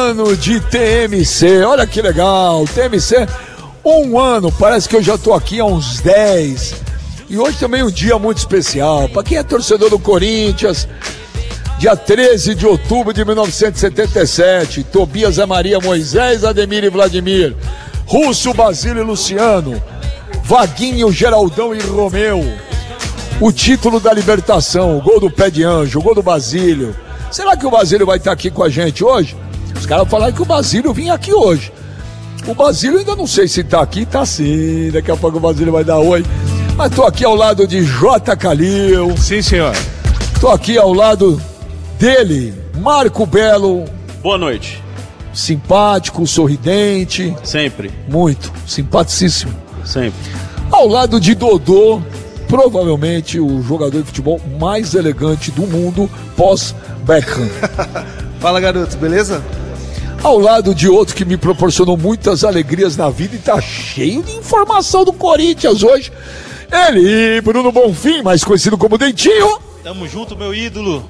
ano de TMC, olha que legal, TMC, 1 ano, parece que eu já tô aqui há uns 10, e hoje também um dia muito especial, para quem é torcedor do Corinthians, dia 13 de outubro de 1977, Tobias, Zé Maria, Moisés, Ademir e Vladimir, Russo, Basílio e Luciano, Vaguinho, Geraldão e Romeu, o título da Libertação, o gol do Pé de Anjo, o gol do Basílio. Será que o Basílio vai estar aqui com a gente hoje? Os caras falaram que o Basílio vinha aqui hoje. O Basílio ainda não sei se tá aqui, tá sim, daqui a pouco o Basílio vai dar oi. Mas tô aqui ao lado de J. Calil. Sim, senhor. Tô aqui ao lado dele, Marco Belo. Boa noite. Simpático, sorridente. Sempre. Muito, simpaticíssimo. Sempre. Ao lado de Dodô, provavelmente o jogador de futebol mais elegante do mundo pós-Beckham. Fala, garotos, beleza? Ao lado de outro que me proporcionou muitas alegrias na vida e tá cheio de informação do Corinthians hoje. Ele, Bruno Bonfim, mais conhecido como Dentinho. Tamo junto, meu ídolo.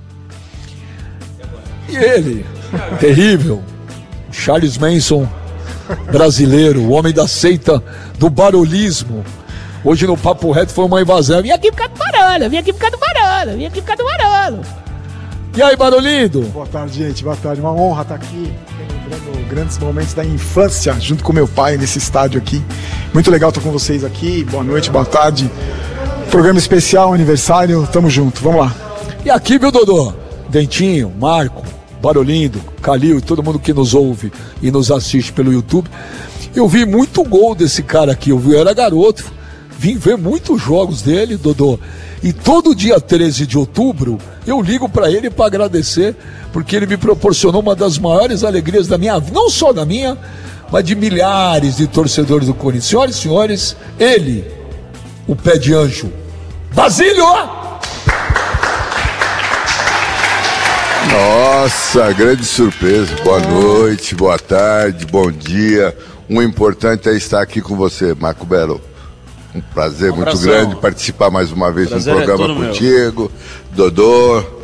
E ele, terrível, Charles Manson, brasileiro, o homem da seita do barulhismo. Hoje no Papo Reto foi uma invasão. Vim aqui por causa do barulho, vim aqui por causa do barulho, vim aqui por causa do barulho. E aí, Barolindo? Boa tarde, gente, boa tarde. Uma honra estar aqui, lembrando grandes momentos da infância, junto com meu pai nesse estádio aqui. Muito legal estar com vocês aqui. Boa noite, boa tarde. Programa especial, aniversário, tamo junto, vamos lá. E aqui, viu, Dodô? Dentinho, Marco, Barolindo, Calil e todo mundo que nos ouve e nos assiste pelo YouTube. Eu vi muito gol desse cara aqui, eu era garoto, vim ver muitos jogos dele, Dodô. E todo dia 13 de outubro eu ligo para ele para agradecer, porque ele me proporcionou uma das maiores alegrias da minha vida, não só da minha, mas de milhares de torcedores do Corinthians. Senhoras e senhores, ele, o Pé de Anjo, Basílio! Nossa, grande surpresa. Boa noite, boa tarde, bom dia. O importante é estar aqui com você, Marco Belo. Um prazer muito grande participar mais uma vez no programa contigo. Dodô,